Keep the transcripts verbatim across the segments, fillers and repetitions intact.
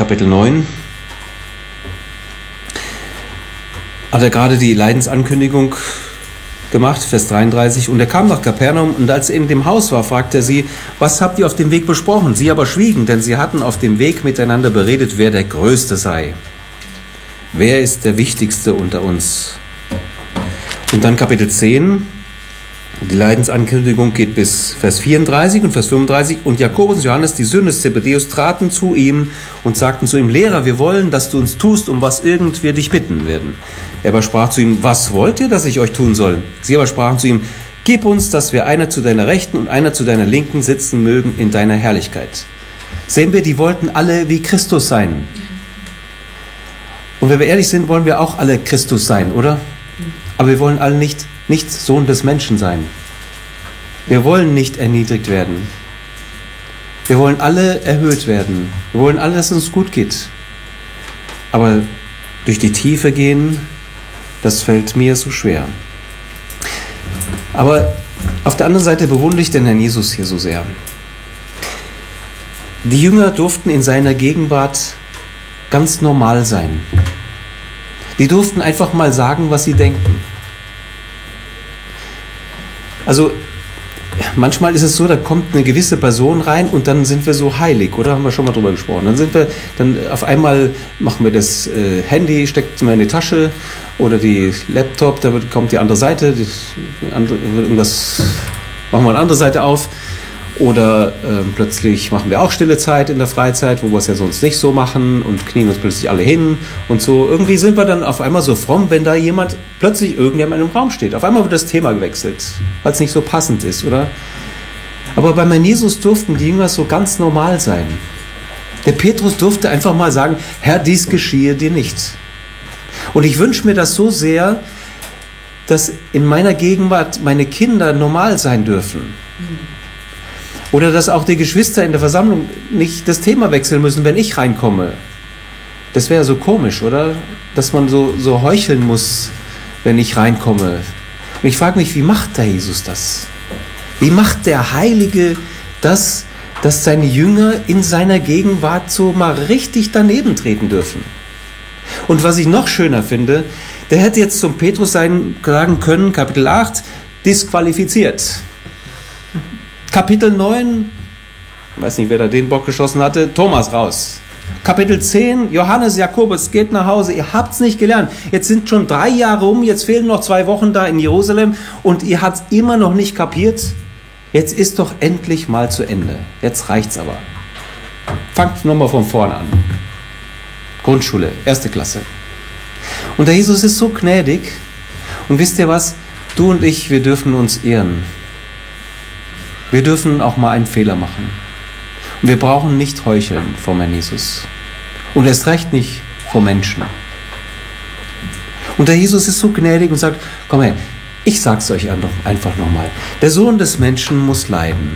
Kapitel neun. Hat er gerade die Leidensankündigung gemacht, Vers dreiunddreißig. Und er kam nach Kapernaum, und als er in dem Haus war, fragte er sie, was habt ihr auf dem Weg besprochen? Sie aber schwiegen, denn sie hatten auf dem Weg miteinander beredet, wer der Größte sei. Wer ist der Wichtigste unter uns? Und dann Kapitel zehn. Die Leidensankündigung geht bis Vers vierunddreißig und Vers fünfunddreißig. Und Jakobus und Johannes, die Söhne des Zebedeus, traten zu ihm und sagten zu ihm, Lehrer, wir wollen, dass du uns tust, um was irgend wir dich bitten werden. Er aber sprach zu ihm, was wollt ihr, dass ich euch tun soll? Sie aber sprachen zu ihm, gib uns, dass wir einer zu deiner Rechten und einer zu deiner Linken sitzen mögen in deiner Herrlichkeit. Sehen wir, die wollten alle wie Christus sein. Und wenn wir ehrlich sind, wollen wir auch alle Christus sein, oder? Aber wir wollen alle nicht nicht Sohn des Menschen sein. Wir wollen nicht erniedrigt werden. Wir wollen alle erhöht werden. Wir wollen alle, dass es uns gut geht. Aber durch die Tiefe gehen, das fällt mir so schwer. Aber auf der anderen Seite bewundere ich den Herrn Jesus hier so sehr. Die Jünger durften in seiner Gegenwart ganz normal sein. Die durften einfach mal sagen, was sie denken. Also manchmal ist es so, da kommt eine gewisse Person rein und dann sind wir so heilig, oder? Haben wir schon mal drüber gesprochen. Dann sind wir, dann auf einmal machen wir das äh, Handy, steckt mal in die Tasche oder die Laptop, da kommt die andere Seite, die andere, irgendwas, machen wir eine andere Seite auf. Oder äh, plötzlich machen wir auch stille Zeit in der Freizeit, wo wir es ja sonst nicht so machen und knien uns plötzlich alle hin und so. Irgendwie sind wir dann auf einmal so fromm, wenn da jemand, plötzlich irgendjemand in einem Raum steht. Auf einmal wird das Thema gewechselt, weil es nicht so passend ist, oder? Aber bei meinem Jesus durften die Jünger so ganz normal sein. Der Petrus durfte einfach mal sagen, Herr, dies geschehe dir nicht. Und ich wünsche mir das so sehr, dass in meiner Gegenwart meine Kinder normal sein dürfen. Oder dass auch die Geschwister in der Versammlung nicht das Thema wechseln müssen, wenn ich reinkomme. Das wäre so komisch, oder? Dass man so, so heucheln muss, wenn ich reinkomme. Und ich frage mich, wie macht der Jesus das? Wie macht der Heilige das, dass seine Jünger in seiner Gegenwart so mal richtig daneben treten dürfen? Und was ich noch schöner finde, der hätte jetzt zum Petrus sagen können, Kapitel acht, disqualifiziert. Kapitel neun, ich weiß nicht, wer da den Bock geschossen hatte, Thomas raus. Kapitel zehn, Johannes, Jakobus, geht nach Hause, ihr habt es nicht gelernt. Jetzt sind schon drei Jahre um, jetzt fehlen noch zwei Wochen da in Jerusalem und ihr habt es immer noch nicht kapiert. Jetzt ist doch endlich mal zu Ende. Jetzt reicht's aber. Fangt nochmal von vorne an. Grundschule, erste Klasse. Und der Jesus ist so gnädig. Und wisst ihr was? Du und ich, wir dürfen uns ehren. Wir dürfen auch mal einen Fehler machen. Und wir brauchen nicht heucheln vor Herrn Jesus. Und erst recht nicht vor Menschen. Und der Jesus ist so gnädig und sagt, komm her, ich sag's euch einfach nochmal. Der Sohn des Menschen muss leiden.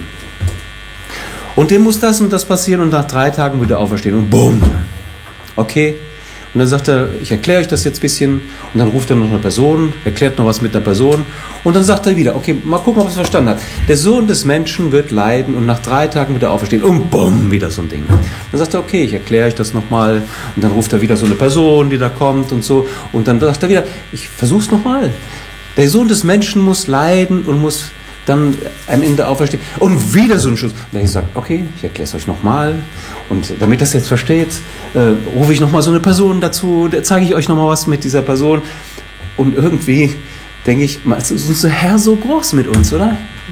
Und dem muss das und das passieren und nach drei Tagen wird er auferstehen. Und bumm. Okay. Und dann sagt er, ich erkläre euch das jetzt ein bisschen. Und dann ruft er noch eine Person, erklärt noch was mit der Person. Und dann sagt er wieder, okay, mal gucken, ob er es verstanden hat. Der Sohn des Menschen wird leiden und nach drei Tagen wird er auferstehen. Und bumm, wieder so ein Ding. Dann sagt er, okay, ich erkläre euch das nochmal. Und dann ruft er wieder so eine Person, die da kommt und so. Und dann sagt er wieder, ich versuch's nochmal. Der Sohn des Menschen muss leiden und muss dann am Ende auferstehen. Und wieder so ein Schuss. Und dann sagt, okay, ich erkläre es euch nochmal. Und damit das jetzt versteht, äh, rufe ich nochmal so eine Person dazu, da zeige ich euch nochmal was mit dieser Person. Und irgendwie denke ich, ist unser Herr so groß mit uns, oder?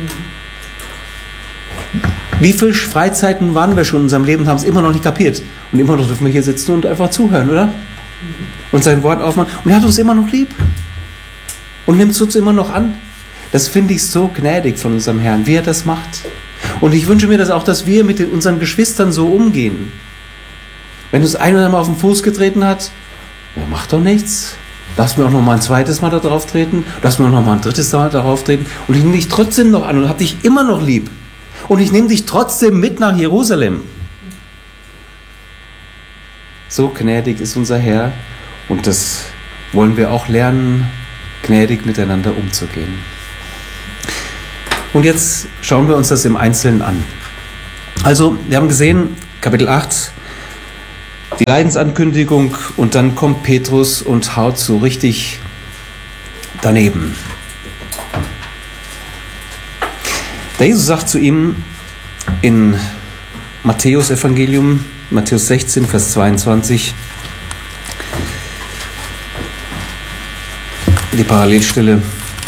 Wie viele Freizeiten waren wir schon in unserem Leben und haben es immer noch nicht kapiert. Und immer noch dürfen wir hier sitzen und einfach zuhören, oder? Und sein Wort aufmachen. Und er hat uns immer noch lieb. Und nimmt es uns immer noch an. Das finde ich so gnädig von unserem Herrn, wie er das macht. Und ich wünsche mir das auch, dass wir mit den, unseren Geschwistern so umgehen. Wenn uns einer mal auf den Fuß getreten hat, ja, macht doch nichts. Lass mir auch noch mal ein zweites Mal da drauf treten. Lass mir auch noch mal ein drittes Mal darauf treten. Und ich nehme dich trotzdem noch an und habe dich immer noch lieb. Und ich nehme dich trotzdem mit nach Jerusalem. So gnädig ist unser Herr. Und das wollen wir auch lernen, gnädig miteinander umzugehen. Und jetzt schauen wir uns das im Einzelnen an. Also, wir haben gesehen, Kapitel acht, die Leidensankündigung und dann kommt Petrus und haut so richtig daneben. Der Jesus sagt zu ihm in Matthäus Evangelium, Matthäus sechzehn, Vers zweiundzwanzig, die Parallelstelle.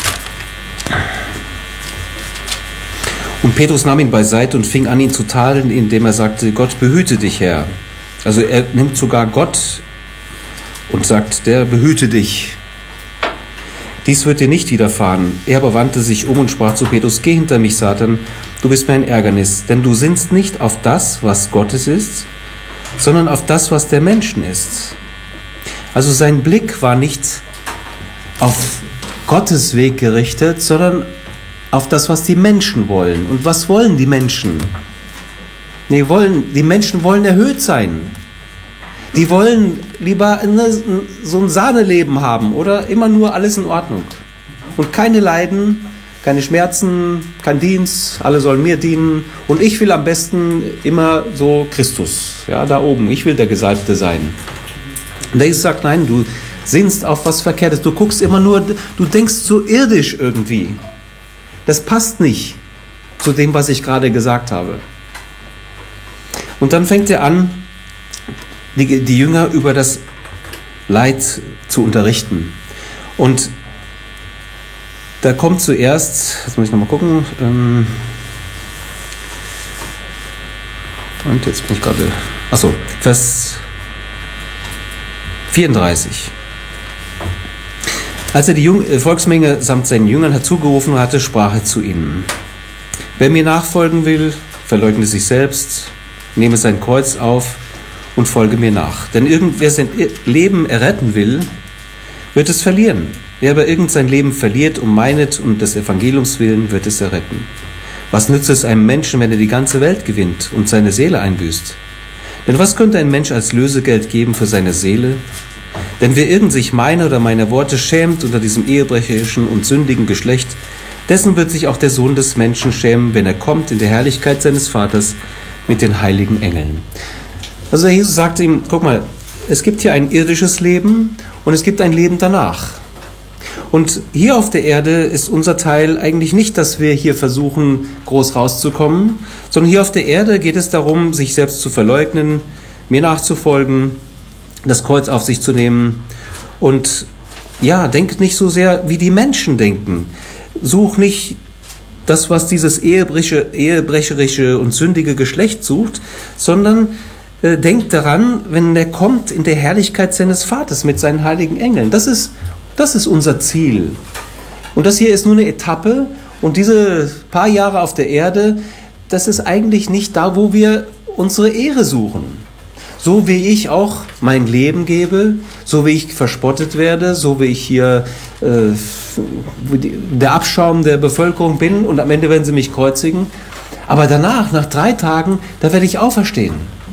Und Petrus nahm ihn beiseite und fing an, ihn zu tadeln, indem er sagte, Gott behüte dich, Herr. Also er nimmt sogar Gott und sagt, der behüte dich. Dies wird dir nicht widerfahren. Er aber wandte sich um und sprach zu Petrus, geh hinter mich, Satan, du bist mir ein Ärgernis, denn du sinnst nicht auf das, was Gottes ist, sondern auf das, was der Menschen ist. Also sein Blick war nicht auf Gottes Weg gerichtet, sondern auf das, was die Menschen wollen. Und was wollen die Menschen? Nee, wollen, die Menschen wollen erhöht sein. Die wollen lieber eine, so ein Sahneleben haben oder immer nur alles in Ordnung. Und keine Leiden, keine Schmerzen, kein Dienst, alle sollen mir dienen. Und ich will am besten immer so Christus, ja, da oben. Ich will der Gesalbte sein. Und der Jesus sagt, nein, du sinnst auf was Verkehrtes. Du guckst immer nur, du denkst so irdisch irgendwie. Das passt nicht zu dem, was ich gerade gesagt habe. Und dann fängt er an, die, die Jünger über das Leid zu unterrichten. Und da kommt zuerst, jetzt muss ich nochmal gucken, ähm, und jetzt bin ich gerade, achso, Vers vierunddreißig. Als er die Jung, äh, Volksmenge samt seinen Jüngern herzugerufen hatte, sprach er zu ihnen, wer mir nachfolgen will, verleugne sich selbst, nehme sein Kreuz auf und folge mir nach. Denn irgendwer sein Leben erretten will, wird es verlieren. Wer aber irgend sein Leben verliert, um meinet und des Evangeliums willen, wird es erretten. Was nützt es einem Menschen, wenn er die ganze Welt gewinnt und seine Seele einbüßt? Denn was könnte ein Mensch als Lösegeld geben für seine Seele? Denn wer irgend sich meine oder meine Worte schämt unter diesem ehebrecherischen und sündigen Geschlecht, dessen wird sich auch der Sohn des Menschen schämen, wenn er kommt in der Herrlichkeit seines Vaters mit den heiligen Engeln. Also Jesus sagte ihm, guck mal, es gibt hier ein irdisches Leben und es gibt ein Leben danach. Und hier auf der Erde ist unser Teil eigentlich nicht, dass wir hier versuchen, groß rauszukommen, sondern hier auf der Erde geht es darum, sich selbst zu verleugnen, mir nachzufolgen, das Kreuz auf sich zu nehmen und ja, denk nicht so sehr, wie die Menschen denken. Such nicht das, was dieses ehebrecherische, ehebrecherische und sündige Geschlecht sucht, sondern äh, denk daran, wenn er kommt in der Herrlichkeit seines Vaters mit seinen heiligen Engeln. Das ist, das ist unser Ziel. Und das hier ist nur eine Etappe und diese paar Jahre auf der Erde, das ist eigentlich nicht da, wo wir unsere Ehre suchen. So wie ich auch mein Leben gebe, so wie ich verspottet werde, so wie ich hier äh, der Abschaum der Bevölkerung bin und am Ende werden sie mich kreuzigen. Aber danach, nach drei Tagen, da werde ich auferstehen.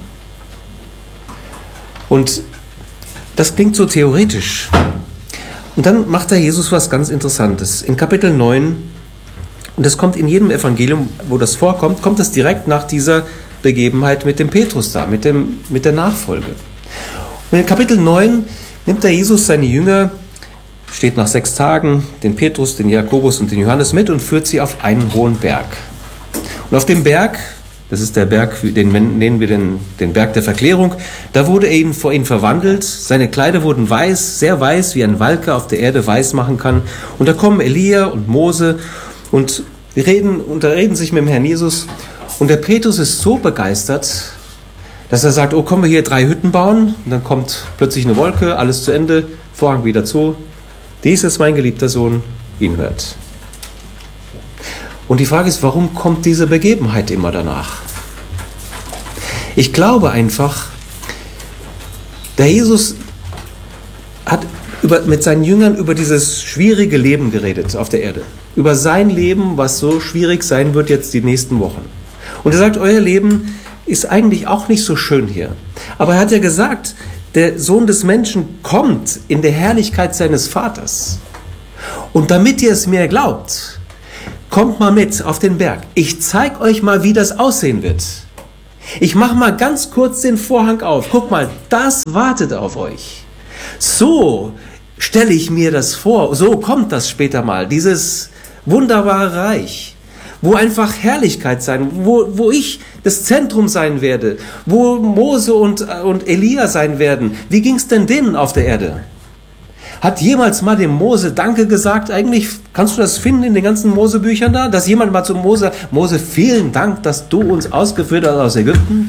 Und das klingt so theoretisch. Und dann macht der Jesus was ganz Interessantes. In Kapitel neun, und das kommt in jedem Evangelium, wo das vorkommt, kommt das direkt nach dieser Begebenheit mit dem Petrus da, mit, dem, mit der Nachfolge. Und in Kapitel neun nimmt der Jesus seine Jünger, steht nach sechs Tagen, den Petrus, den Jakobus und den Johannes mit und führt sie auf einen hohen Berg. Und auf dem Berg, das ist der Berg, den nennen wir den, den Berg der Verklärung, da wurde er ihn, vor ihn verwandelt, seine Kleider wurden weiß, sehr weiß, wie ein Walker auf der Erde weiß machen kann. Und da kommen Elia und Mose und reden, unterreden sich mit dem Herrn Jesus. Und der Petrus ist so begeistert, dass er sagt, oh, kommen wir hier drei Hütten bauen? Und dann kommt plötzlich eine Wolke, alles zu Ende, Vorhang wieder zu. Dies ist mein geliebter Sohn, ihn hört. Und die Frage ist, warum kommt diese Begebenheit immer danach? Ich glaube einfach, der Jesus hat über, mit seinen Jüngern über dieses schwierige Leben geredet auf der Erde. Über sein Leben, was so schwierig sein wird jetzt die nächsten Wochen. Und er sagt, euer Leben ist eigentlich auch nicht so schön hier. Aber er hat ja gesagt, der Sohn des Menschen kommt in der Herrlichkeit seines Vaters. Und damit ihr es mir glaubt, kommt mal mit auf den Berg. Ich zeige euch mal, wie das aussehen wird. Ich mache mal ganz kurz den Vorhang auf. Guck mal, das wartet auf euch. So stelle ich mir das vor. So kommt das später mal. Dieses wunderbare Reich, wo einfach Herrlichkeit sein, wo, wo ich das Zentrum sein werde, wo Mose und, und Elia sein werden. Wie ging es denn denen auf der Erde? Hat jemals mal dem Mose Danke gesagt? Eigentlich kannst du das finden in den ganzen Mosebüchern da, dass jemand mal zu Mose, Mose, vielen Dank, dass du uns ausgeführt hast aus Ägypten?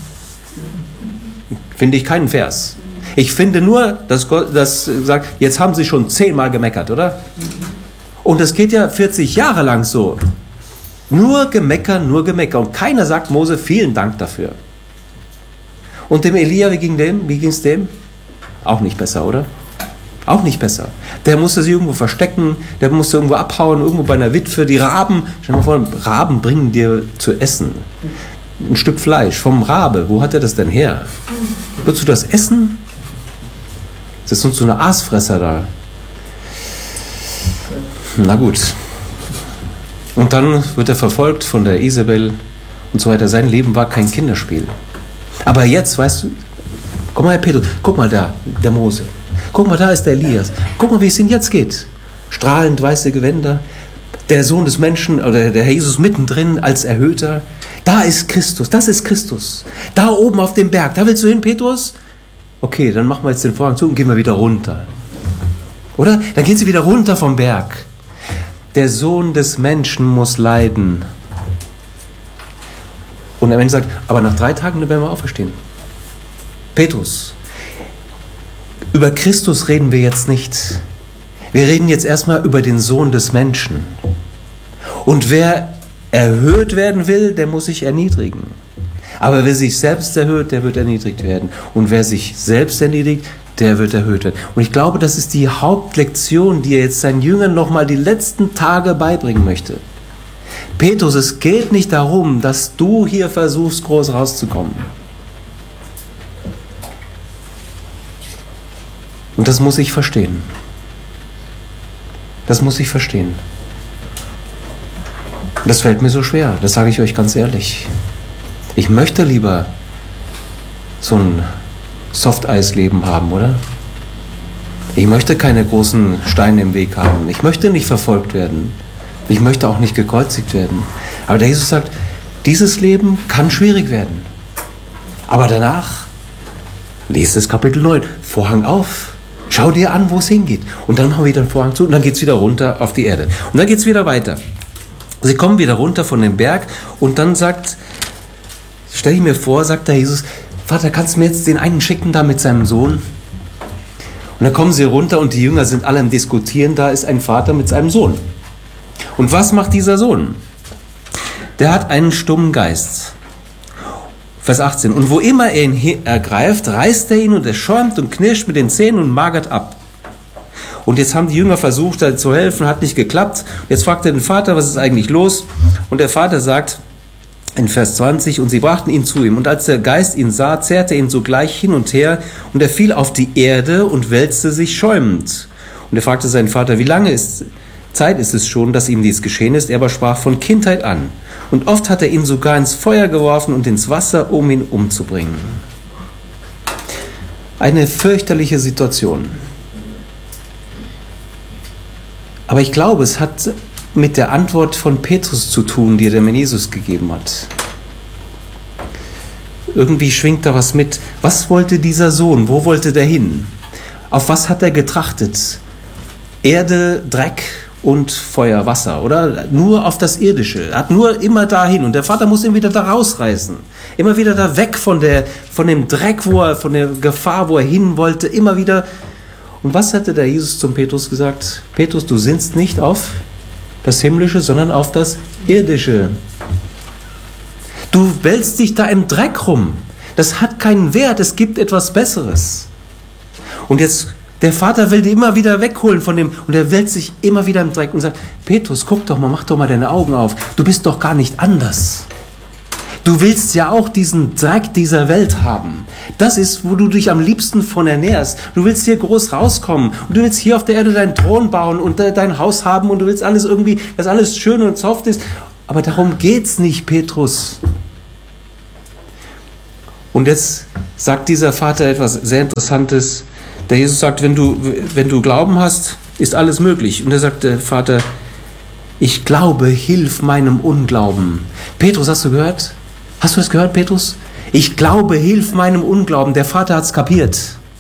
Finde ich keinen Vers. Ich finde nur, dass Gott das sagt, jetzt haben sie schon zehnmal gemeckert, oder? Und das geht ja vierzig Jahre lang so. Nur Gemecker, nur Gemecker. Und keiner sagt Mose, vielen Dank dafür. Und dem Elia, wie ging dem? Wie ging es dem? Auch nicht besser, oder? Auch nicht besser. Der musste sich irgendwo verstecken, der musste irgendwo abhauen, irgendwo bei einer Witwe. Die Raben, stell dir mal vor, Raben bringen dir zu essen. Ein Stück Fleisch vom Rabe. Wo hat er das denn her? Würdest du das essen? Das ist sonst so eine Aasfresser da. Na gut. Und dann wird er verfolgt von der Isabel und so weiter. Sein Leben war kein Kinderspiel. Aber jetzt, weißt du, guck mal, Herr Petrus, guck mal da, der Mose. Guck mal, da ist der Elias. Guck mal, wie es ihm jetzt geht. Strahlend weiße Gewänder. Der Sohn des Menschen, oder der Herr Jesus mittendrin als Erhöhter. Da ist Christus, das ist Christus. Da oben auf dem Berg, da willst du hin, Petrus? Okay, dann machen wir jetzt den Vorhang zu und gehen wir wieder runter. Oder? Dann gehen sie wieder runter vom Berg. Der Sohn des Menschen muss leiden. Und der Mensch sagt, aber nach drei Tagen werden wir auferstehen. Petrus, über Christus reden wir jetzt nicht. Wir reden jetzt erstmal über den Sohn des Menschen. Und wer erhöht werden will, der muss sich erniedrigen. Aber wer sich selbst erhöht, der wird erniedrigt werden. Und wer sich selbst erniedrigt, der wird erhöht werden. Und ich glaube, das ist die Hauptlektion, die er jetzt seinen Jüngern nochmal die letzten Tage beibringen möchte. Petrus, es geht nicht darum, dass du hier versuchst, groß rauszukommen. Und das muss ich verstehen. Das muss ich verstehen. Das fällt mir so schwer, das sage ich euch ganz ehrlich. Ich möchte lieber so ein Softeis-Leben haben, oder? Ich möchte keine großen Steine im Weg haben. Ich möchte nicht verfolgt werden. Ich möchte auch nicht gekreuzigt werden. Aber der Jesus sagt, dieses Leben kann schwierig werden. Aber danach, lese das Kapitel neun, Vorhang auf. Schau dir an, wo es hingeht. Und dann machen wir wieder den Vorhang zu und dann geht es wieder runter auf die Erde. Und dann geht es wieder weiter. Sie kommen wieder runter von dem Berg und dann sagt, stell ich mir vor, sagt der Jesus, Vater, kannst du mir jetzt den einen schicken da mit seinem Sohn? Und dann kommen sie runter und die Jünger sind alle am Diskutieren, da ist ein Vater mit seinem Sohn. Und was macht dieser Sohn? Der hat einen stummen Geist. Vers achtzehn. Und wo immer er ihn ergreift, reißt er ihn und er schäumt und knirscht mit den Zähnen und magert ab. Und jetzt haben die Jünger versucht, da zu helfen, hat nicht geklappt. Jetzt fragt er den Vater, was ist eigentlich los? Und der Vater sagt in Vers zwanzig, und sie brachten ihn zu ihm. Und als der Geist ihn sah, zerrte er ihn sogleich hin und her, und er fiel auf die Erde und wälzte sich schäumend. Und er fragte seinen Vater, wie lange ist, Zeit ist es schon, dass ihm dies geschehen ist? Er aber sprach von Kindheit an. Und oft hat er ihn sogar ins Feuer geworfen und ins Wasser, um ihn umzubringen. Eine fürchterliche Situation. Aber ich glaube, es hat mit der Antwort von Petrus zu tun, die er dem Jesus gegeben hat. Irgendwie schwingt da was mit. Was wollte dieser Sohn? Wo wollte der hin? Auf was hat er getrachtet? Erde, Dreck und Feuer, Wasser, oder? Nur auf das Irdische. Er hat nur immer dahin. Und der Vater muss ihn wieder da rausreißen. Immer wieder da weg von, der, von dem Dreck, wo er, von der Gefahr, wo er hin wollte. Immer wieder. Und was hatte der Jesus zum Petrus gesagt? Petrus, du sinnst nicht auf das Himmlische, sondern auf das Irdische. Du wälzt dich da im Dreck rum. Das hat keinen Wert. Es gibt etwas Besseres. Und jetzt, der Vater will die immer wieder wegholen von dem, und er wälzt sich immer wieder im Dreck und sagt, Petrus, guck doch mal, mach doch mal deine Augen auf. Du bist doch gar nicht anders. Du willst ja auch diesen Dreck dieser Welt haben. Das ist, wo du dich am liebsten von ernährst. Du willst hier groß rauskommen und du willst hier auf der Erde deinen Thron bauen und dein Haus haben und du willst alles irgendwie, dass alles schön und soft ist. Aber darum geht's nicht, Petrus. Und jetzt sagt dieser Vater etwas sehr Interessantes. Der Jesus sagt, wenn du, wenn du Glauben hast, ist alles möglich. Und er sagt der Vater, ich glaube, hilf meinem Unglauben. Petrus, hast du gehört? Hast du das gehört, Petrus? Ich glaube, hilf meinem Unglauben. Der Vater hat es kapiert.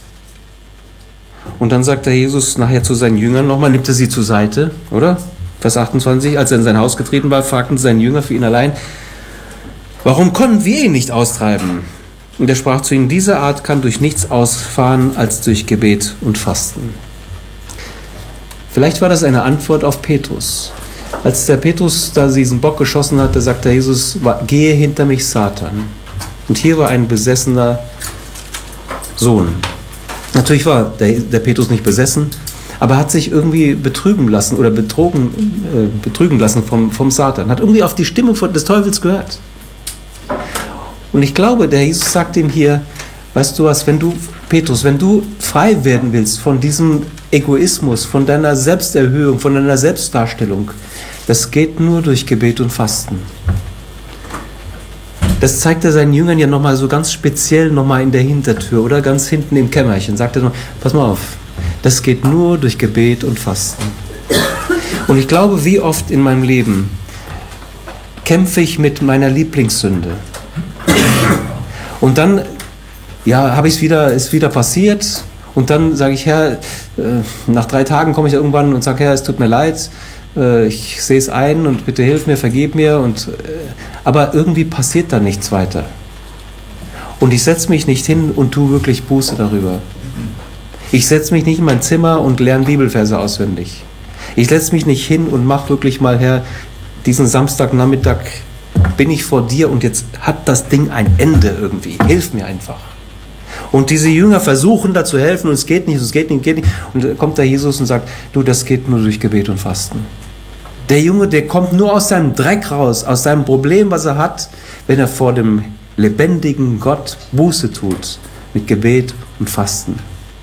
Und dann sagt der Jesus nachher zu seinen Jüngern nochmal, nimmt er sie zur Seite, oder? Vers achtundzwanzig, als er in sein Haus getreten war, fragten seine Jünger für ihn allein, warum konnten wir ihn nicht austreiben? Und er sprach zu ihnen, diese Art kann durch nichts ausfahren als durch Gebet und Fasten. Vielleicht war das eine Antwort auf Petrus. Als der Petrus da diesen Bock geschossen hat, da sagt der Jesus, gehe hinter mich, Satan. Und hier war ein besessener Sohn. Natürlich war der, der Petrus nicht besessen, aber hat sich irgendwie betrügen lassen oder betrogen, äh, betrügen lassen vom, vom Satan. Hat irgendwie auf die Stimme von, des Teufels gehört. Und ich glaube, der Jesus sagt ihm hier, weißt du was, wenn du, Petrus, wenn du frei werden willst von diesem Egoismus, von deiner Selbsterhöhung, von deiner Selbstdarstellung, das geht nur durch Gebet und Fasten. Das zeigt er seinen Jüngern ja nochmal so ganz speziell nochmal in der Hintertür oder ganz hinten im Kämmerchen. Sagt er noch, pass mal auf, das geht nur durch Gebet und Fasten. Und ich glaube, wie oft in meinem Leben kämpfe ich mit meiner Lieblingssünde. Und dann, ja, habe ich es wieder, ist wieder passiert. Und dann sage ich, Herr, nach drei Tagen komme ich irgendwann und sage, Herr, es tut mir leid, ich sehe es ein und bitte hilf mir, vergib mir. Und, aber irgendwie passiert da nichts weiter. Und ich setze mich nicht hin und tue wirklich Buße darüber. Ich setze mich nicht in mein Zimmer und lerne Bibelverse auswendig. Ich setze mich nicht hin und mache wirklich mal, Herr, diesen Samstagnachmittag bin ich vor dir und jetzt hat das Ding ein Ende irgendwie. Hilf mir einfach. Und diese Jünger versuchen da zu helfen und es geht nicht, es geht nicht, es geht nicht. Und dann kommt da Jesus und sagt, du, das geht nur durch Gebet und Fasten. Der Junge, der kommt nur aus seinem Dreck raus, aus seinem Problem, was er hat, wenn er vor dem lebendigen Gott Buße tut, mit Gebet und Fasten.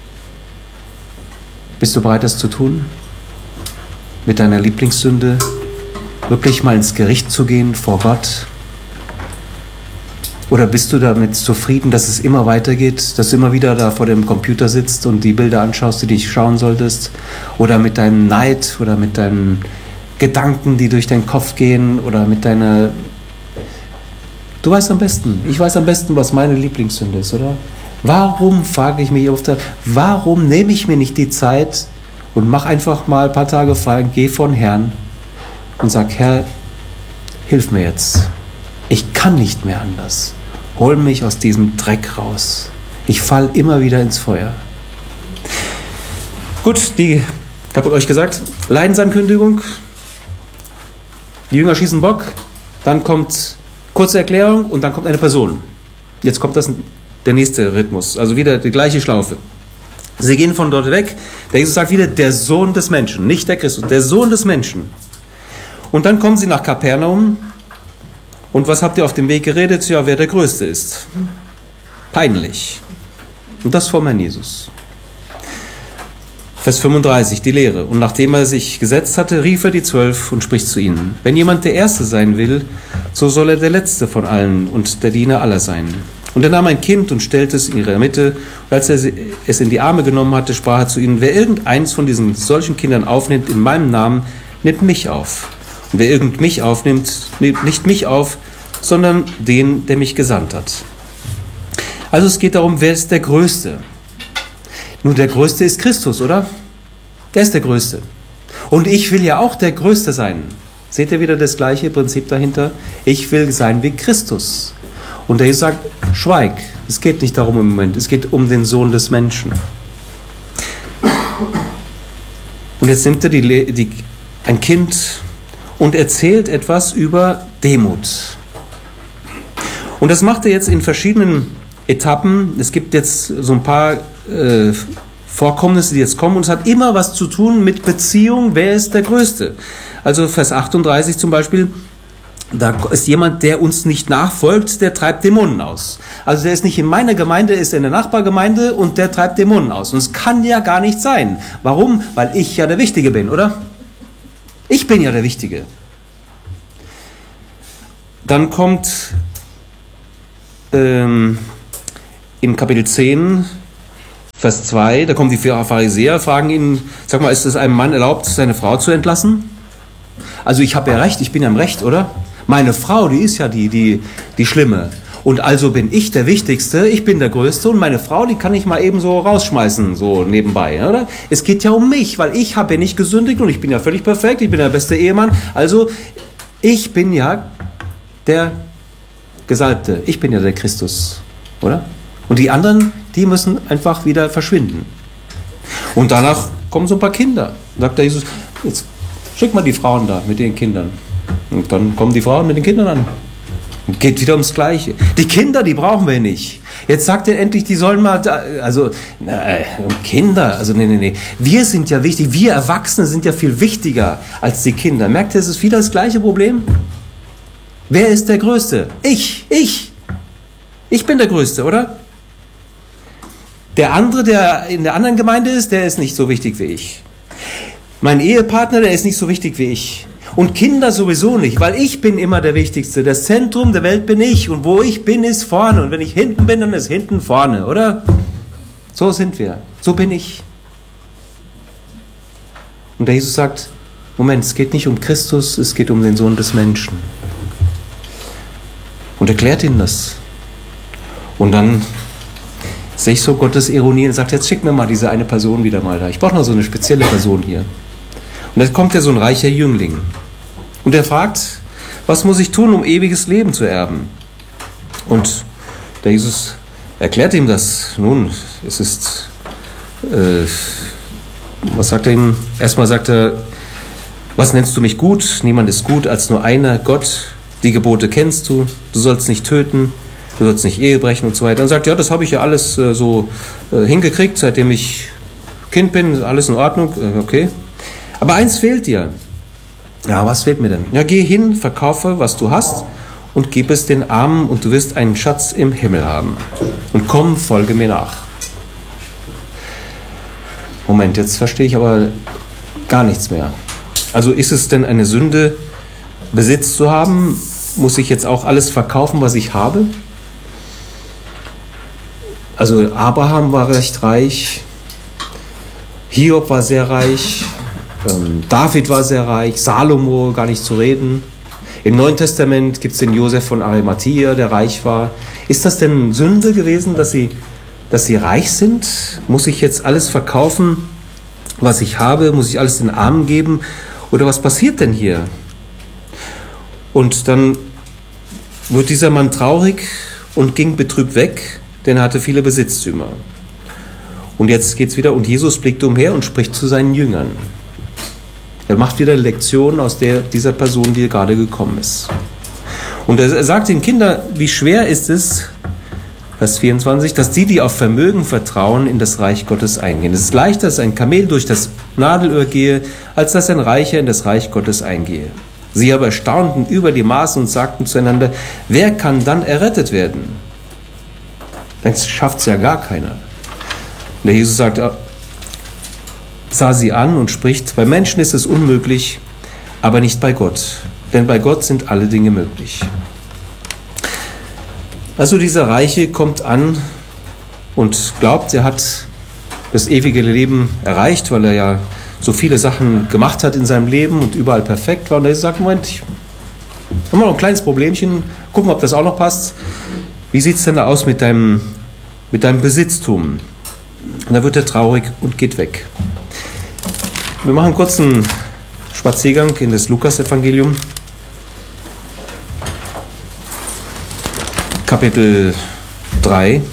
Bist du bereit, das zu tun? Mit deiner Lieblingssünde? Wirklich mal ins Gericht zu gehen vor Gott? Oder bist du damit zufrieden, dass es immer weitergeht, dass du immer wieder da vor dem Computer sitzt und die Bilder anschaust, die du nicht schauen solltest? Oder mit deinem Neid oder mit deinen Gedanken, die durch deinen Kopf gehen oder mit deiner... Du weißt am besten, ich weiß am besten, was meine Lieblingssünde ist, oder? Warum, frage ich mich oft, warum nehme ich mir nicht die Zeit und mache einfach mal ein paar Tage frei, gehe von Herrn und sag, Herr, hilf mir jetzt. Ich kann nicht mehr anders. Hol mich aus diesem Dreck raus. Ich falle immer wieder ins Feuer. Gut, die, ich habe euch gesagt, Leidensankündigung. Die Jünger schießen Bock, dann kommt kurze Erklärung und dann kommt eine Person. Jetzt kommt das, der nächste Rhythmus, also wieder die gleiche Schlaufe. Sie gehen von dort weg. Der Jesus sagt wieder, der Sohn des Menschen, nicht der Christus, der Sohn des Menschen. Und dann kommen sie nach Kapernaum. Und was habt ihr auf dem Weg geredet? Ja, wer der Größte ist. Peinlich. Und das vor Herrn Jesus. Vers fünfunddreißig, die Lehre. Und nachdem er sich gesetzt hatte, rief er die Zwölf und spricht zu ihnen. Wenn jemand der Erste sein will, so soll er der Letzte von allen und der Diener aller sein. Und er nahm ein Kind und stellte es in ihre Mitte. Und als er es in die Arme genommen hatte, sprach er zu ihnen, wer irgendeins von diesen solchen Kindern aufnimmt in meinem Namen, nimmt mich auf. Und wer irgend mich aufnimmt, nimmt nicht mich auf, sondern den, der mich gesandt hat. Also es geht darum, wer ist der Größte? Nun, der Größte ist Christus, oder? Der ist der Größte. Und ich will ja auch der Größte sein. Seht ihr wieder das gleiche Prinzip dahinter? Ich will sein wie Christus. Und der Jesus sagt, schweig. Es geht nicht darum im Moment. Es geht um den Sohn des Menschen. Und jetzt nimmt er die, die, ein Kind und erzählt etwas über Demut. Und das macht er jetzt in verschiedenen Etappen. Es gibt jetzt so ein paar äh, Vorkommnisse, die jetzt kommen. Und es hat immer was zu tun mit Beziehung. Wer ist der Größte? Also Vers achtunddreißig zum Beispiel. Da ist jemand, der uns nicht nachfolgt, der treibt Dämonen aus. Also der ist nicht in meiner Gemeinde, ist in der Nachbargemeinde und der treibt Dämonen aus. Und es kann ja gar nicht sein. Warum? Weil ich ja der Wichtige bin, oder? Ich bin ja der Wichtige. Dann kommt ähm, in Kapitel zehn, Vers zwei, da kommen die Pharisäer, fragen ihn, sag mal, ist es einem Mann erlaubt, seine Frau zu entlassen? Also ich habe ja recht, ich bin ja im Recht, oder? Meine Frau, die ist ja die, die, die Schlimme. Und also bin ich der Wichtigste, ich bin der Größte und meine Frau, die kann ich mal eben so rausschmeißen, so nebenbei, oder? Es geht ja um mich, weil ich habe ja nicht gesündigt und ich bin ja völlig perfekt, ich bin der beste Ehemann. Also ich bin ja der Gesalbte, ich bin ja der Christus, oder? Und die anderen, die müssen einfach wieder verschwinden. Und danach kommen so ein paar Kinder. Sagt der Jesus, jetzt schick mal die Frauen da mit den Kindern. Und dann kommen die Frauen mit den Kindern an. Und geht wieder ums Gleiche. Die Kinder, die brauchen wir nicht. Jetzt sagt er endlich, die sollen mal, da, also, na, Kinder, also nee, nee, nee. Wir sind ja wichtig, wir Erwachsene sind ja viel wichtiger als die Kinder. Merkt ihr, es ist wieder das gleiche Problem? Wer ist der Größte? Ich, ich. Ich bin der Größte, oder? Der andere, der in der anderen Gemeinde ist, der ist nicht so wichtig wie ich. Mein Ehepartner, der ist nicht so wichtig wie ich. Und Kinder sowieso nicht, weil ich bin immer der Wichtigste. Das Zentrum der Welt bin ich und wo ich bin, ist vorne. Und wenn ich hinten bin, dann ist hinten vorne, oder? So sind wir. So bin ich. Und der Jesus sagt, Moment, es geht nicht um Christus, es geht um den Sohn des Menschen. Und erklärt ihnen das. Und dann sehe ich so Gottes Ironie und sagt, jetzt schick mir mal diese eine Person wieder mal da. Ich brauche noch so eine spezielle Person hier. Und dann kommt ja so ein reicher Jüngling. Und er fragt, was muss ich tun, um ewiges Leben zu erben? Und der Jesus erklärt ihm das. Nun, es ist, äh, was sagt er ihm? Erstmal sagt er, was nennst du mich gut? Niemand ist gut als nur einer, Gott. Die Gebote kennst du. Du sollst nicht töten. Du sollst nicht Ehe brechen und so weiter. Dann sagt er, ja, das habe ich ja alles äh, so äh, hingekriegt, seitdem ich Kind bin. Alles in Ordnung. Äh, okay. Aber eins fehlt dir. Ja, was fehlt mir denn? Ja, geh hin, verkaufe, was du hast und gib es den Armen und du wirst einen Schatz im Himmel haben. Und komm, folge mir nach. Moment, jetzt verstehe ich aber gar nichts mehr. Also ist es denn eine Sünde, Besitz zu haben? Muss ich jetzt auch alles verkaufen, was ich habe? Also Abraham war recht reich, Hiob war sehr reich, ähm, David war sehr reich, Salomo, gar nicht zu reden. Im Neuen Testament gibt es den Josef von Arimathea, der reich war. Ist das denn Sünde gewesen, dass sie, dass sie reich sind? Muss ich jetzt alles verkaufen, was ich habe? Muss ich alles den Armen geben? Oder was passiert denn hier? Und dann wird dieser Mann traurig und ging betrübt weg, denn er hatte viele Besitztümer. Und jetzt geht's wieder, und Jesus blickt umher und spricht zu seinen Jüngern. Er macht wieder eine Lektion aus der, dieser Person, die gerade gekommen ist. Und er sagt den Kindern, wie schwer ist es, Vers vierundzwanzig, dass die, die auf Vermögen vertrauen, in das Reich Gottes eingehen. Es ist leichter, dass ein Kamel durch das Nadelöhr gehe, als dass ein Reicher in das Reich Gottes eingehe. Sie aber staunten über die Maßen und sagten zueinander, wer kann dann errettet werden? Dann schafft es ja gar keiner. Und der Jesus sagt, sah sie an und spricht, bei Menschen ist es unmöglich, aber nicht bei Gott. Denn bei Gott sind alle Dinge möglich. Also dieser Reiche kommt an und glaubt, er hat das ewige Leben erreicht, weil er ja so viele Sachen gemacht hat in seinem Leben und überall perfekt war. Und er sagt, Moment, ich habe noch ein kleines Problemchen, gucken, ob das auch noch passt. Wie sieht es denn da aus mit deinem, mit deinem Besitztum? Und da wird er traurig und geht weg. Wir machen kurz einen Spaziergang in das Lukas-Evangelium. Kapitel drei.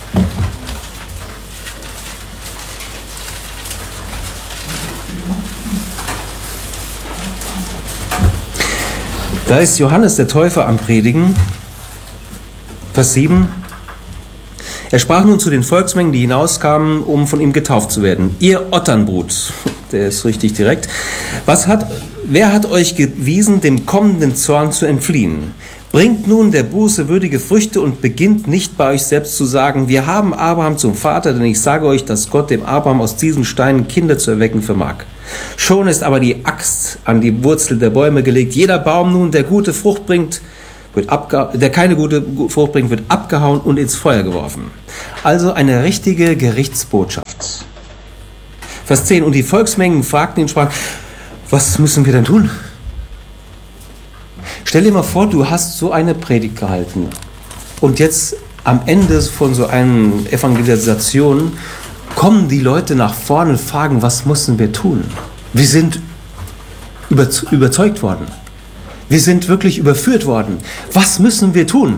Da ist Johannes der Täufer am Predigen, Vers sieben. Er sprach nun zu den Volksmengen, die hinauskamen, um von ihm getauft zu werden. Ihr Otternbrut, der ist richtig direkt, was hat, wer hat euch gewiesen, dem kommenden Zorn zu entfliehen? Bringt nun der Buße würdige Früchte und beginnt nicht bei euch selbst zu sagen, wir haben Abraham zum Vater, denn ich sage euch, dass Gott dem Abraham aus diesen Steinen Kinder zu erwecken vermag. Schon ist aber die Axt an die Wurzel der Bäume gelegt. Jeder Baum nun, der gute Frucht bringt, wird abge- der keine gute Frucht bringt, wird abgehauen und ins Feuer geworfen. Also eine richtige Gerichtsbotschaft. Vers zehn. Und die Volksmengen fragten ihn und sprachen, was müssen wir denn tun? Stell dir mal vor, du hast so eine Predigt gehalten und jetzt am Ende von so einer Evangelisation kommen die Leute nach vorne und fragen, was müssen wir tun? Wir sind überzeugt worden. Wir sind wirklich überführt worden. Was müssen wir tun?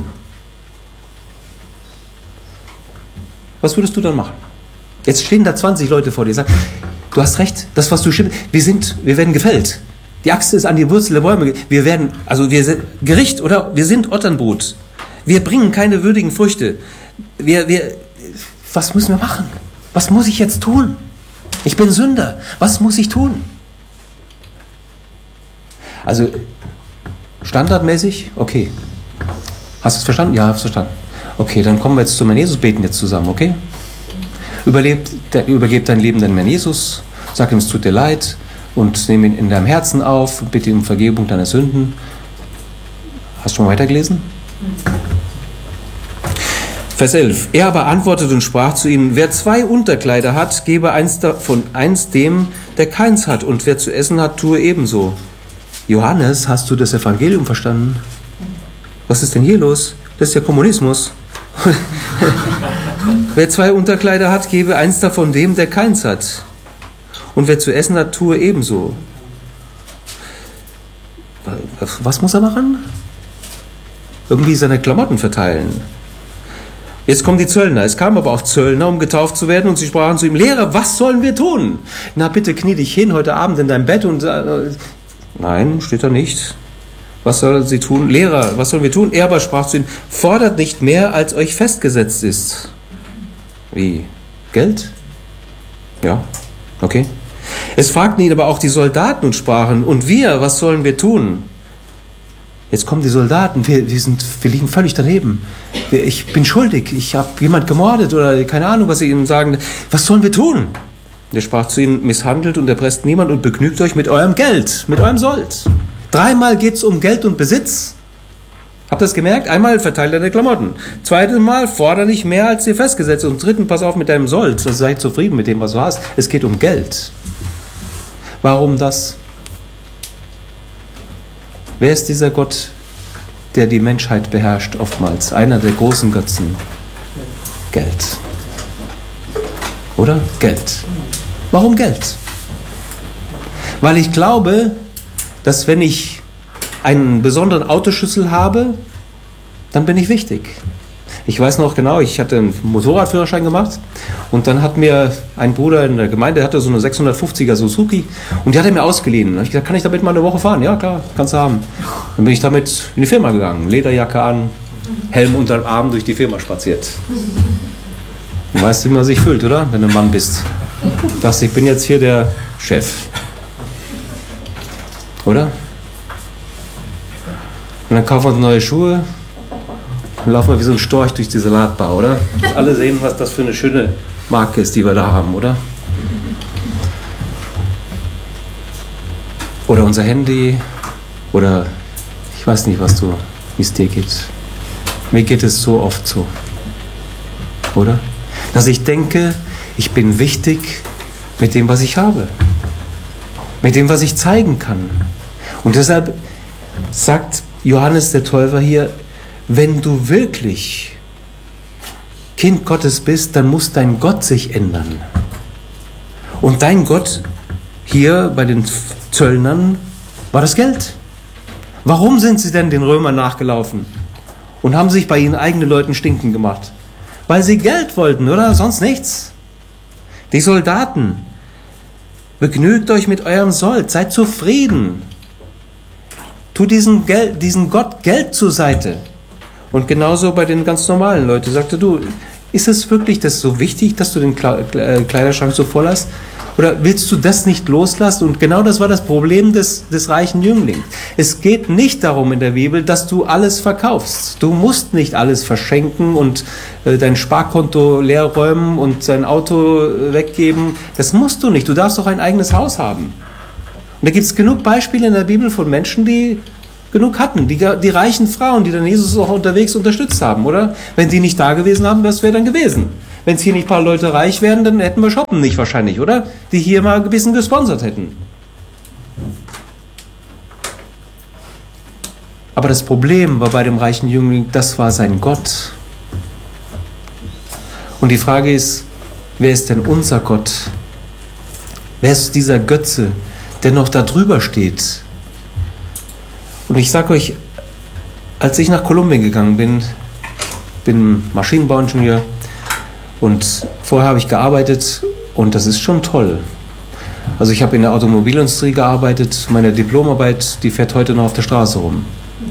Was würdest du dann machen? Jetzt stehen da zwanzig Leute vor dir und sagen, du hast recht, das, was du stimmt, wir sind, wir werden gefällt. Die Axt ist an die Wurzel der Bäume. Wir werden, also wir sind Gericht, oder? Wir sind Otternbrut. Wir bringen keine würdigen Früchte. Wir, wir, was müssen wir machen? Was muss ich jetzt tun? Ich bin Sünder. Was muss ich tun? Also, standardmäßig, okay. Hast du es verstanden? Ja, hab's verstanden. Okay, dann kommen wir jetzt zum Herrn Jesus, beten jetzt zusammen, okay? Überlebt, übergib dein Leben deinem Herrn Jesus, sag ihm, es tut dir leid und nimm ihn in deinem Herzen auf, bitte um Vergebung deiner Sünden. Hast du schon mal weitergelesen? Vers elf. Er aber antwortete und sprach zu ihnen, wer zwei Unterkleider hat, gebe eins davon eins dem, der keins hat, und wer zu essen hat, tue ebenso. Johannes, hast du das Evangelium verstanden? Was ist denn hier los? Das ist ja Kommunismus. Wer zwei Unterkleider hat, gebe eins davon dem, der keins hat. Und wer zu essen hat, tue ebenso. Was muss er machen? Irgendwie seine Klamotten verteilen. Jetzt kommen die Zöllner. Es kamen aber auch Zöllner, um getauft zu werden, und sie sprachen zu ihm, Lehrer, was sollen wir tun? Na bitte, knie dich hin heute Abend in dein Bett und... Äh, nein, steht da nicht. Was sollen sie tun? Lehrer, was sollen wir tun? Er aber sprach zu ihnen, fordert nicht mehr, als euch festgesetzt ist. Wie? Geld? Ja, okay. Es fragten ihn aber auch die Soldaten und sprachen, und wir, was sollen wir tun? Jetzt kommen die Soldaten, wir, wir, sind, wir liegen völlig daneben. Wir, ich bin schuldig, ich habe jemand gemordet oder keine Ahnung, was sie ihnen sagen. Was sollen wir tun? Er sprach zu ihnen, misshandelt und erpresst niemand und begnügt euch mit eurem Geld, mit eurem Sold. Dreimal geht es um Geld und Besitz. Habt ihr das gemerkt? Einmal verteilt er deine Klamotten. Zweites Mal fordere nicht mehr, als dir festgesetzt ist. Und dritten, pass auf mit deinem Sold. Also sei zufrieden mit dem, was du hast. Es geht um Geld. Warum das? Wer ist dieser Gott, der die Menschheit beherrscht oftmals? Einer der großen Götzen. Geld. Oder? Geld. Warum Geld? Weil ich glaube, dass wenn ich einen besonderen Autoschlüssel habe, dann bin ich wichtig. Ich weiß noch genau, ich hatte einen Motorradführerschein gemacht und dann hat mir ein Bruder in der Gemeinde, der hatte so eine sechshundertfünfziger Suzuki und die hat er mir ausgeliehen. Da habe ich gesagt, kann ich damit mal eine Woche fahren? Ja, klar, kannst du haben. Dann bin ich damit in die Firma gegangen, Lederjacke an, Helm unter dem Arm durch die Firma spaziert. Du weißt, wie man sich fühlt, oder? Wenn du ein Mann bist. Du dachtest, ich bin jetzt hier der Chef. Oder? Und dann kaufen wir uns neue Schuhe und laufen wir wie so ein Storch durch die Salatbar, oder? Und alle sehen, was das für eine schöne Marke ist, die wir da haben, oder? Oder unser Handy, oder ich weiß nicht, was du, wie es dir geht. Mir geht es so oft so, oder? Dass ich denke, ich bin wichtig mit dem, was ich habe. Mit dem, was ich zeigen kann. Und deshalb sagt Johannes der Täufer hier, wenn du wirklich Kind Gottes bist, dann muss dein Gott sich ändern. Und dein Gott hier bei den Zöllnern war das Geld. Warum sind sie denn den Römern nachgelaufen und haben sich bei ihren eigenen Leuten stinken gemacht? Weil sie Geld wollten, oder? Sonst nichts. Die Soldaten, begnügt euch mit eurem Sold, seid zufrieden. Tu diesen, Geld, diesen Gott Geld zur Seite. Und genauso bei den ganz normalen Leuten. Sagte du, ist es wirklich das so wichtig, dass du den Kleiderschrank so voll hast? Oder willst du das nicht loslassen? Und genau das war das Problem des, des reichen Jünglings. Es geht nicht darum in der Bibel, dass du alles verkaufst. Du musst nicht alles verschenken und äh, dein Sparkonto leer räumen und dein Auto äh, weggeben. Das musst du nicht. Du darfst doch ein eigenes Haus haben. Und da gibt es genug Beispiele in der Bibel von Menschen, die genug hatten. Die, die reichen Frauen, die dann Jesus auch unterwegs unterstützt haben, oder? Wenn die nicht da gewesen haben, was wäre dann gewesen? Wenn es hier nicht ein paar Leute reich wären, dann hätten wir Shoppen nicht wahrscheinlich, oder? Die hier mal ein bisschen gesponsert hätten. Aber das Problem war bei dem reichen Jüngling, das war sein Gott. Und die Frage ist, wer ist denn unser Gott? Wer ist dieser Götze, der noch da drüber steht? Und ich sage euch, als ich nach Kolumbien gegangen bin, bin Maschinenbauingenieur und vorher habe ich gearbeitet und das ist schon toll. Also ich habe in der Automobilindustrie gearbeitet, meine Diplomarbeit, die fährt heute noch auf der Straße rum.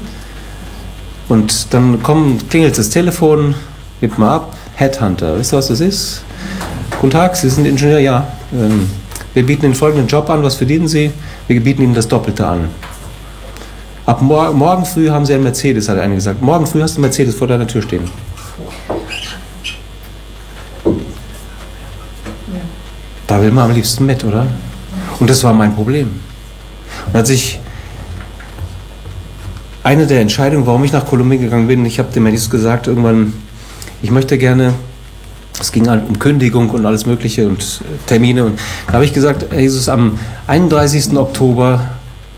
Und dann kommt, klingelt das Telefon, hebt mal ab, Headhunter, wisst ihr, was das ist? Guten Tag, Sie sind Ingenieur, ja. Ähm, wir bieten Ihnen folgenden Job an, was verdienen Sie? Wir bieten Ihnen das Doppelte an. Ab mor morgen früh haben Sie einen Mercedes, hat einer gesagt. Morgen früh hast du einen Mercedes vor deiner Tür stehen. Da will man am liebsten mit, oder? Und das war mein Problem. Und als ich eine der Entscheidungen, warum ich nach Kolumbien gegangen bin, ich habe dem Jesus gesagt, irgendwann, ich möchte gerne, es ging halt um Kündigung und alles Mögliche und Termine. Und da habe ich gesagt, Jesus, am einunddreißigsten Oktober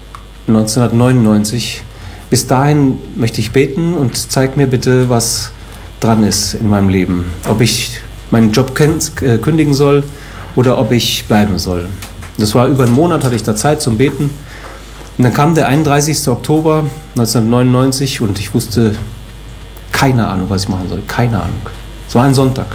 neunzehnhundertneunundneunzig, bis dahin möchte ich beten und zeig mir bitte, was dran ist in meinem Leben. Ob ich meinen Job kündigen soll oder ob ich bleiben soll. Das war über einen Monat, hatte ich da Zeit zum Beten. Und dann kam der einunddreißigste Oktober neunzehnhundertneunundneunzig und ich wusste keine Ahnung, was ich machen soll. Keine Ahnung. Es war ein Sonntag.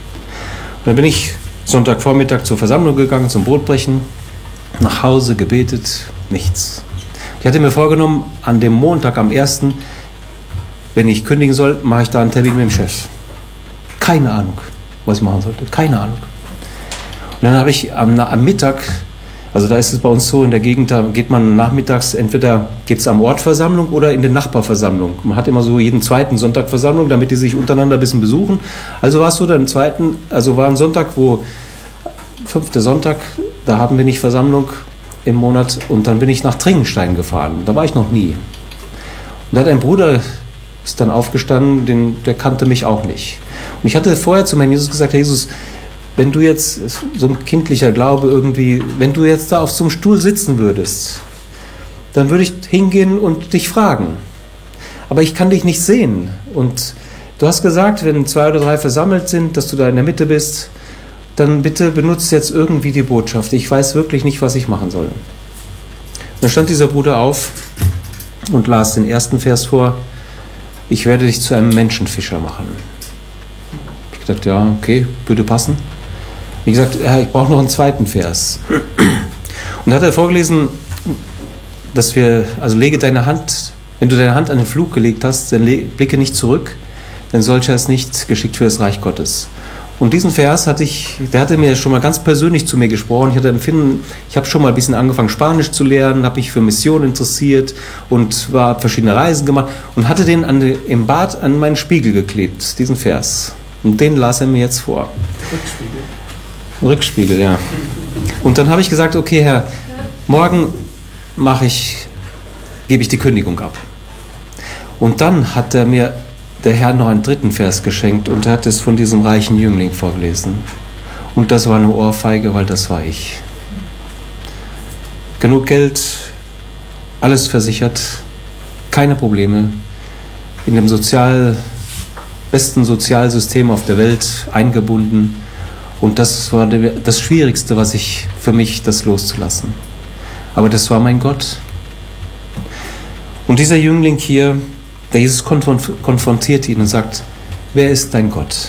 Und dann bin ich Sonntagvormittag zur Versammlung gegangen, zum Brotbrechen, nach Hause gebetet, nichts. Ich hatte mir vorgenommen, an dem Montag, am ersten, wenn ich kündigen soll, mache ich da einen Termin mit dem Chef. Keine Ahnung, was ich machen sollte. Keine Ahnung. Und dann habe ich am, am Mittag, also da ist es bei uns so in der Gegend, da geht man nachmittags, entweder geht es am Ort Versammlung oder in der Nachbarversammlung. Man hat immer so jeden zweiten Sonntag Versammlung, damit die sich untereinander ein bisschen besuchen. Also war es so, dann zweiten, also war ein Sonntag, wo, fünfter Sonntag, da haben wir nicht Versammlung im Monat und dann bin ich nach Tringenstein gefahren. Da war ich noch nie. Und da hat ein Bruder, ist dann aufgestanden, den, der kannte mich auch nicht. Und ich hatte vorher zu meinem Jesus gesagt, Herr Jesus, wenn du jetzt, so ein kindlicher Glaube irgendwie, wenn du jetzt da auf so einem Stuhl sitzen würdest, dann würde ich hingehen und dich fragen. Aber ich kann dich nicht sehen. Und du hast gesagt, wenn zwei oder drei versammelt sind, dass du da in der Mitte bist, dann bitte benutzt jetzt irgendwie die Botschaft. Ich weiß wirklich nicht, was ich machen soll. Dann stand dieser Bruder auf und las den ersten Vers vor. Ich werde dich zu einem Menschenfischer machen. Ich dachte, ja, okay, würde passen. Wie gesagt, ja, ich brauche noch einen zweiten Vers. Und dann hat er vorgelesen, dass wir, also lege deine Hand, wenn du deine Hand an den Flug gelegt hast, dann blicke nicht zurück, denn solcher ist nicht geschickt für das Reich Gottes. Und diesen Vers hatte ich, der hatte mir schon mal ganz persönlich zu mir gesprochen. Ich hatte empfinden, ich habe schon mal ein bisschen angefangen Spanisch zu lernen, habe mich für Mission interessiert und war verschiedene Reisen gemacht und hatte den an, im Bad an meinen Spiegel geklebt, diesen Vers. Und den las er mir jetzt vor. Rückspiegel. Rückspiegel, ja. Und dann habe ich gesagt, okay, Herr, morgen mache ich, gebe ich die Kündigung ab. Und dann hat er mir der Herr noch einen dritten Vers geschenkt und er hat es von diesem reichen Jüngling vorgelesen. Und das war eine Ohrfeige, weil das war ich. Genug Geld, alles versichert, keine Probleme, in dem sozial, besten Sozialsystem auf der Welt eingebunden. Und das war das Schwierigste, was ich für mich, das loszulassen. Aber das war mein Gott. Und dieser Jüngling hier, der Jesus konfrontiert ihn und sagt, wer ist dein Gott?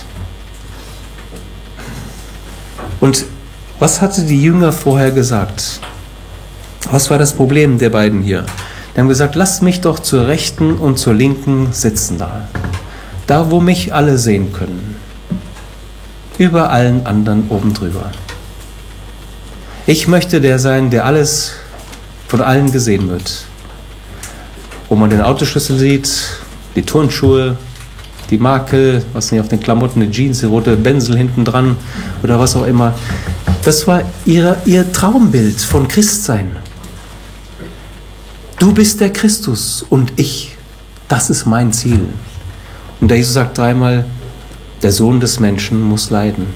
Und was hatte die Jünger vorher gesagt? Was war das Problem der beiden hier? Die haben gesagt, lasst mich doch zur Rechten und zur Linken sitzen da. Da, wo mich alle sehen können. Über allen anderen oben drüber. Ich möchte der sein, der alles von allen gesehen wird. Wo man den Autoschlüssel sieht, die Turnschuhe, die Makel, was nicht auf den Klamotten, die Jeans, die rote Bänsel hinten dran oder was auch immer. Das war ihre, ihr Traumbild von Christsein. du bist der Christus und ich, das ist mein Ziel. Und der Jesus sagt dreimal, der Sohn des Menschen muss leiden.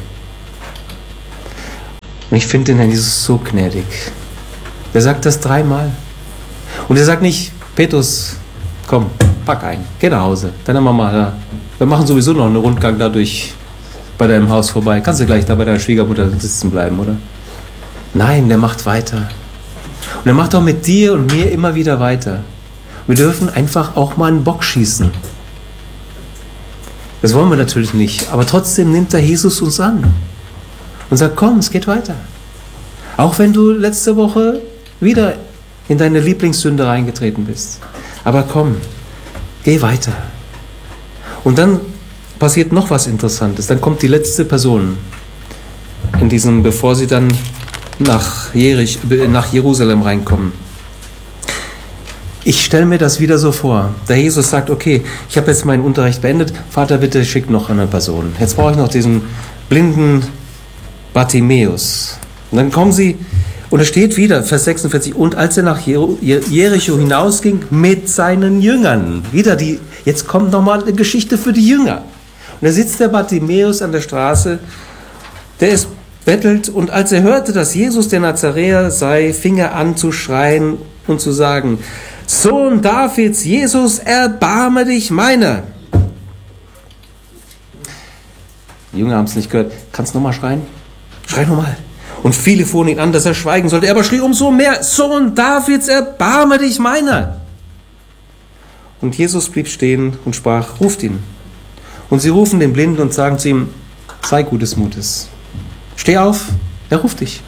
Und ich finde den Herrn Jesus so gnädig. Der sagt das dreimal. Und er sagt nicht, Petrus, komm, pack ein, geh nach Hause, deine Mama da. Wir machen sowieso noch einen Rundgang dadurch bei deinem Haus vorbei. Kannst du gleich da bei deiner Schwiegermutter sitzen bleiben, oder? Nein, der macht weiter. Und er macht auch mit dir und mir immer wieder weiter. Wir dürfen einfach auch mal einen Bock schießen. Das wollen wir natürlich nicht, aber trotzdem nimmt der Jesus uns an und sagt, komm, es geht weiter. Auch wenn du letzte Woche wieder in deine Lieblingssünde reingetreten bist. Aber komm, geh weiter. Und dann passiert noch was Interessantes. Dann kommt die letzte Person in diesem, bevor sie dann nach, Jerich, nach Jerusalem reinkommen. Ich stelle mir das wieder so vor. Der Jesus sagt, okay, ich habe jetzt meinen Unterricht beendet. Vater, bitte schick noch eine Person. Jetzt brauche ich noch diesen blinden Bartimäus. Und dann kommen sie, und es steht wieder, Vers sechsundvierzig, und als er nach Jericho hinausging mit seinen Jüngern. Wieder die, jetzt kommt nochmal eine Geschichte für die Jünger. Und da sitzt der Bartimäus an der Straße, der ist bettelt, und als er hörte, dass Jesus der Nazaräer sei, fing er an zu schreien und zu sagen, Sohn Davids, Jesus, erbarme dich meiner. Die Jünger haben es nicht gehört. Kannst du nochmal schreien? Schrei nochmal. Und viele fuhren ihn an, dass er schweigen sollte. Er aber schrie umso mehr, Sohn Davids, erbarme dich meiner. Und Jesus blieb stehen und sprach, ruft ihn. Und sie rufen den Blinden und sagen zu ihm, sei gutes Mutes. Steh auf, er ruft dich.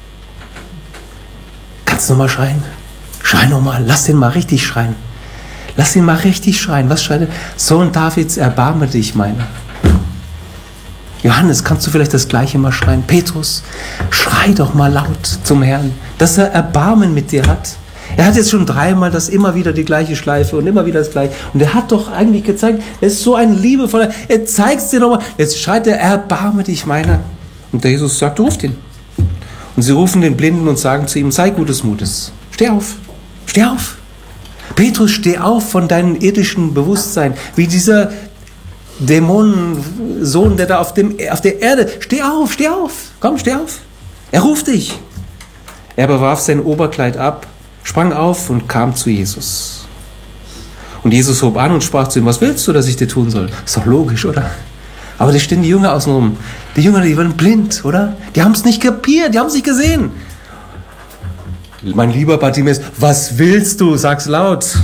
Kannst du nochmal schreien? Schrei nochmal, lass den mal richtig schreien. Lass ihn mal richtig schreien. Was schreit er? Sohn Davids, erbarme dich meiner. Johannes, kannst du vielleicht das Gleiche mal schreien? Petrus, schrei doch mal laut zum Herrn, dass er Erbarmen mit dir hat. Er hat jetzt schon dreimal das immer wieder die gleiche Schleife und immer wieder das Gleiche. Und er hat doch eigentlich gezeigt, er ist so ein liebevoller, er zeigt es dir nochmal. Jetzt schreit er, erbarme dich meiner. Und der Jesus sagt, ruft ihn. Und sie rufen den Blinden und sagen zu ihm, sei gutes Mutes. Steh auf, steh auf. Petrus, steh auf von deinem irdischen Bewusstsein, wie dieser Dämonensohn, der da auf, dem, auf der Erde, steh auf, steh auf, komm, steh auf. Er ruft dich. Er aber warf sein Oberkleid ab, sprang auf und kam zu Jesus. Und Jesus hob an und sprach zu ihm, was willst du, dass ich dir tun soll? Ist doch logisch, oder? Aber da stehen die Jünger außenrum. Die Jünger, die waren blind, oder? Die haben es nicht kapiert, die haben es nicht gesehen. Mein lieber Bartimäus, was willst du? Sag's laut.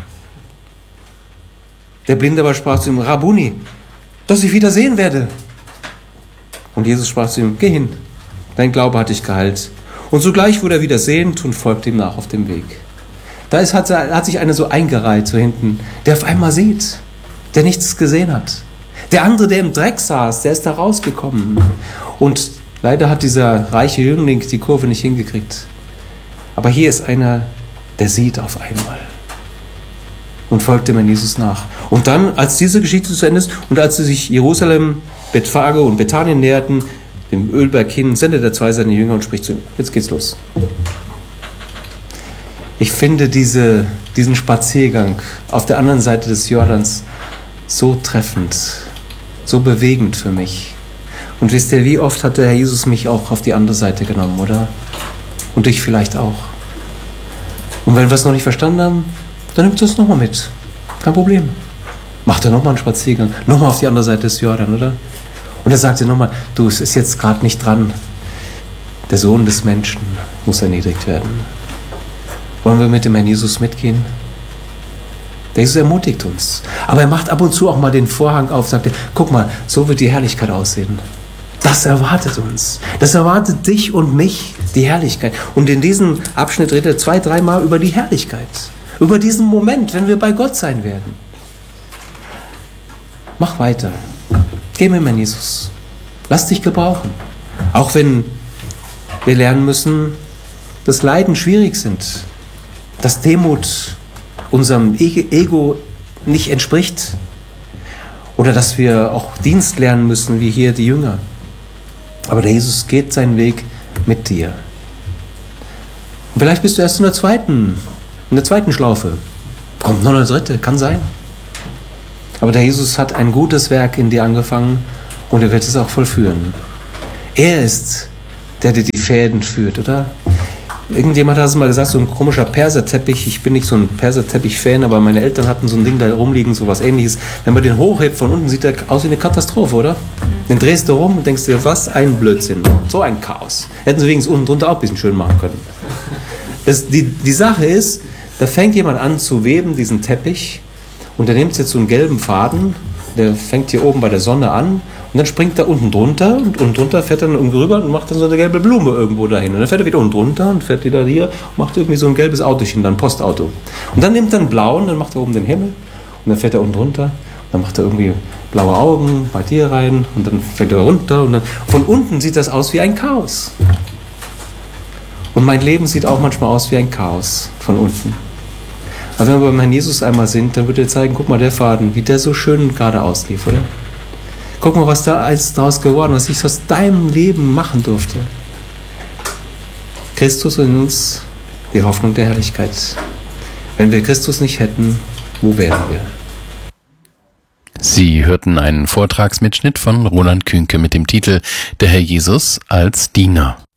Der Blinde aber sprach zu ihm, Rabbuni, dass ich wieder sehen werde. Und Jesus sprach zu ihm, geh hin, dein Glaube hat dich geheilt. Und sogleich wurde er wieder sehend und folgte ihm nach auf dem Weg. Da ist, hat, hat sich einer so eingereiht, so hinten, der auf einmal sieht, der nichts gesehen hat. Der andere, der im Dreck saß, der ist da rausgekommen. Und leider hat dieser reiche Jüngling die Kurve nicht hingekriegt. Aber hier ist einer, der sieht auf einmal und folgt dem Herrn Jesus nach. Und dann, als diese Geschichte zu Ende ist und als sie sich Jerusalem, Bethphage und Bethanien näherten, dem Ölberg hin, sendet er zwei seine Jünger und spricht zu ihm, jetzt geht's los. Ich finde diese, diesen Spaziergang auf der anderen Seite des Jordans so treffend, so bewegend für mich. Und wisst ihr, wie oft hat der Herr Jesus mich auch auf die andere Seite genommen, oder? Und dich vielleicht auch. Und wenn wir es noch nicht verstanden haben, dann nimmt es nochmal mit. Kein Problem. Macht er nochmal einen Spaziergang, nochmal auf die andere Seite des Jordan, oder? Und er sagt dir nochmal, du, es ist jetzt gerade nicht dran. Der Sohn des Menschen muss erniedrigt werden. Wollen wir mit dem Herrn Jesus mitgehen? Der Jesus ermutigt uns. Aber er macht ab und zu auch mal den Vorhang auf, sagt er, guck mal, so wird die Herrlichkeit aussehen. Das erwartet uns. Das erwartet dich und mich, die Herrlichkeit. Und in diesem Abschnitt redet er zwei, dreimal über die Herrlichkeit. Über diesen Moment, wenn wir bei Gott sein werden. Mach weiter. Geh mit mir, Jesus. Lass dich gebrauchen. Auch wenn wir lernen müssen, dass Leiden schwierig sind. Dass Demut unserem Ego nicht entspricht. Oder dass wir auch Dienst lernen müssen, wie hier die Jünger. Aber der Jesus geht seinen Weg mit dir. Und vielleicht bist du erst in der zweiten In der zweiten Schlaufe kommt noch eine dritte, kann sein. Aber der Jesus hat ein gutes Werk in dir angefangen und er wird es auch vollführen. Er ist der, der die Fäden führt, oder? Irgendjemand hat es mal gesagt, so ein komischer Perserteppich. Ich bin nicht so ein Perserteppich-Fan, aber meine Eltern hatten so ein Ding da rumliegen, so was Ähnliches. Wenn man den hochhebt von unten, sieht der aus wie eine Katastrophe, oder? Dann drehst du rum und denkst dir, was ein Blödsinn, so ein Chaos. Hätten sie wenigstens unten drunter auch ein bisschen schön machen können. Das, die, die Sache ist, da fängt jemand an zu weben, diesen Teppich, und der nimmt jetzt so einen gelben Faden, der fängt hier oben bei der Sonne an, und dann springt er unten drunter und unten drunter fährt er dann irgendwie rüber und macht dann so eine gelbe Blume irgendwo dahin. Und dann fährt er wieder unten drunter und fährt wieder hier und macht irgendwie so ein gelbes Autochen, dann ein Postauto. Und dann nimmt er einen blauen, dann macht er oben den Himmel und dann fährt er unten drunter. Und dann macht er irgendwie blaue Augen bei dir rein und dann fährt er runter. Und dann von unten sieht das aus wie ein Chaos. Und mein Leben sieht auch manchmal aus wie ein Chaos von unten. Aber wenn wir beim Herrn Jesus einmal sind, dann wird er zeigen, guck mal, der Faden, wie der so schön gerade auslief, oder? Guck mal, was da alles draus geworden ist, was ich aus deinem Leben machen durfte. Christus in uns, die Hoffnung der Herrlichkeit. Wenn wir Christus nicht hätten, wo wären wir? Sie hörten einen Vortragsmitschnitt von Roland Künke mit dem Titel Der Herr Jesus als Diener.